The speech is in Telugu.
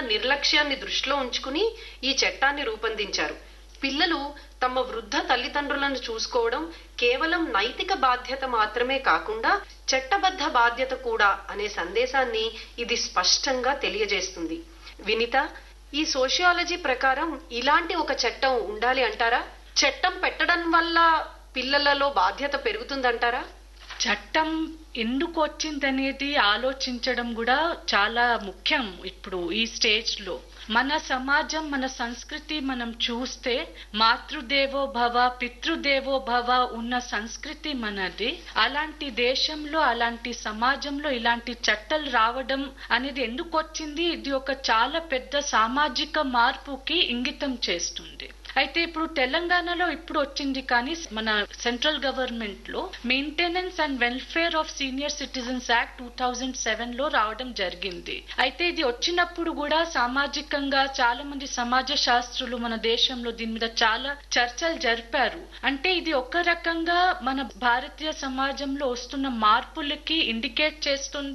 నిర్లక్ష్యాన్ని దృష్టిలో ఉంచుకుని ఈ చట్టాన్ని రూపొందించారు. పిల్లలు తమ వృద్ధ తల్లిదండ్రులను చూసుకోవడం కేవలం నైతిక బాధ్యత మాత్రమే కాకుండా చట్టబద్ధ బాధ్యత కూడా అనే సందేశాన్ని ఇది స్పష్టంగా తెలియజేస్తుంది. వినిత, ఈ సోషియాలజీ ప్రకారం ఇలాంటి ఒక చట్టం ఉండాలి అంటారా? చట్టం పెట్టడం వల్ల పిల్లలలో బాధ్యత పెరుగుతుందంటారా? చట్టం ఎందుకు వచ్చిందనేది ఆలోచించడం కూడా చాలా ముఖ్యం. ఇప్పుడు ఈ స్టేజ్ లో మన సమాజం, మన సంస్కృతి మనం చూస్తే మాతృదేవో భవ, పితృదేవో భవ ఉన్న సంస్కృతి మనది. అలాంటి దేశంలో, అలాంటి సమాజంలో ఇలాంటి చట్టాలు రావడం అనేది ఎందుకు వచ్చింది? ఇది ఒక చాలా పెద్ద సామాజిక మార్పుకి ఇంగితం చేస్తుంది. అయితే ఇప్పుడు తెలంగాణలో ఇప్పుడు వచ్చింది, కానీ మన సెంట్రల్ గవర్నమెంట్ లో maintenance and welfare of senior citizens act 2007 లో రావడం జరిగింది. అయితే ఇది వచ్చినప్పుడు కూడా సామాజికంగా చాలా మంది సమాజ శాస్త్రులు మన దేశంలో దీని మీద చాలా చర్చలు జరిపారు. అంటే ఇది ఒక రకంగా మన భారతీయ సమాజంలో వస్తున్న మార్పులకి ఇండికేట్ చేస్తుంది.